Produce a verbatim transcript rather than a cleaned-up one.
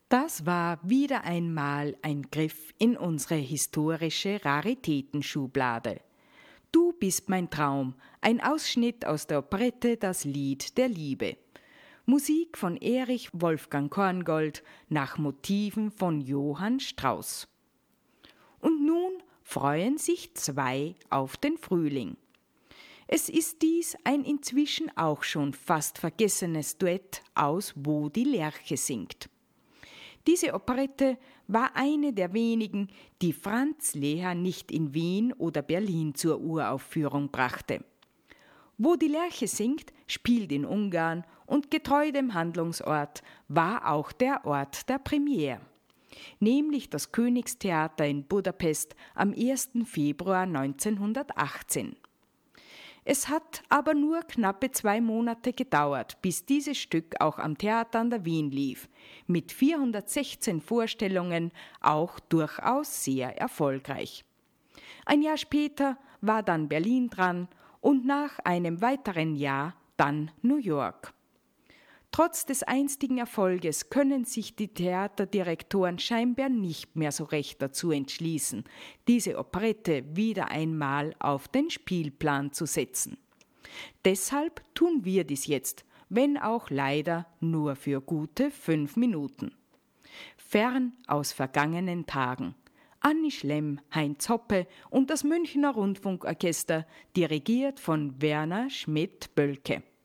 Das war wieder einmal ein Griff in unsere historische Raritätenschublade. Du bist mein Traum, ein Ausschnitt aus der Operette Das Lied der Liebe. Musik von Erich Wolfgang Korngold nach Motiven von Johann Strauss. Und nun freuen sich zwei auf den Frühling. Es ist dies ein inzwischen auch schon fast vergessenes Duett aus Wo die Lerche singt. Diese Operette war eine der wenigen, die Franz Lehár nicht in Wien oder Berlin zur Uraufführung brachte. Wo die Lerche singt, spielt in Ungarn und getreu dem Handlungsort war auch der Ort der Premiere, nämlich das Königstheater in Budapest am ersten Februar neunzehnhundertachtzehn. Es hat aber nur knappe zwei Monate gedauert, bis dieses Stück auch am Theater an der Wien lief, mit vierhundertsechzehn Vorstellungen auch durchaus sehr erfolgreich. Ein Jahr später war dann Berlin dran und nach einem weiteren Jahr dann New York. Trotz des einstigen Erfolges können sich die Theaterdirektoren scheinbar nicht mehr so recht dazu entschließen, diese Operette wieder einmal auf den Spielplan zu setzen. Deshalb tun wir dies jetzt, wenn auch leider nur für gute fünf Minuten. Fern aus vergangenen Tagen. Anni Schlemm, Heinz Hoppe und das Münchner Rundfunkorchester, dirigiert von Werner Schmidt-Bölke.